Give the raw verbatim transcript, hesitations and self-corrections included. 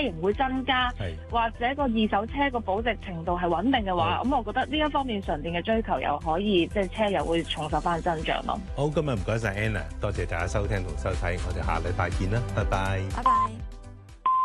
型會增加，或者個二手車個保值程度係穩定嘅話，咁我覺得呢一方面純電嘅追求又可以，即係車又會重拾翻增長咯。 好，今日唔該晒 Anna，多謝大家收聽同收睇，我哋下禮拜見啦，拜拜。 拜拜。